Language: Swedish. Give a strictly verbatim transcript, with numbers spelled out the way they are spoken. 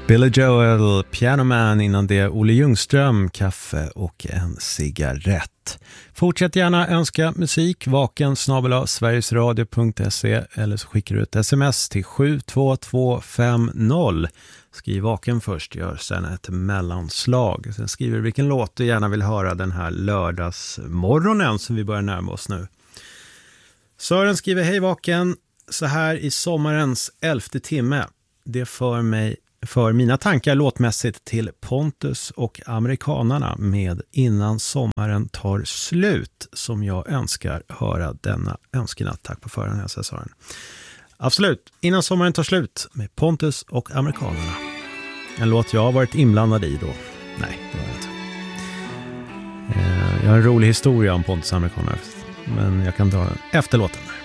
Billy Joel, Piano Man, innan det Olle Ljungström, kaffe och en cigarett. Fortsätt gärna önska musik, vaken snabel-a sverigesradio punkt se eller så skickar du ett sms till sju två två fem noll. Skriv vaken först, gör sen ett mellanslag. Sen skriver du vilken låt du gärna vill höra den här lördagsmorgonen som vi börjar närma oss nu. Sören skriver: hej vaken, så här i sommarens elfte timme. Det för mig för mina tankar låtmässigt till Pontus och amerikanarna med Innan sommaren tar slut, som jag önskar höra denna önskenatt. Tack på förhand, hälsar Sören. Absolut, Innan sommaren tar slut med Pontus och amerikanerna. En låt jag har varit inblandad i då. Nej, det var jag inte. Jag har en rolig historia om Pontus och amerikanerna, men jag kan ta den efter låten.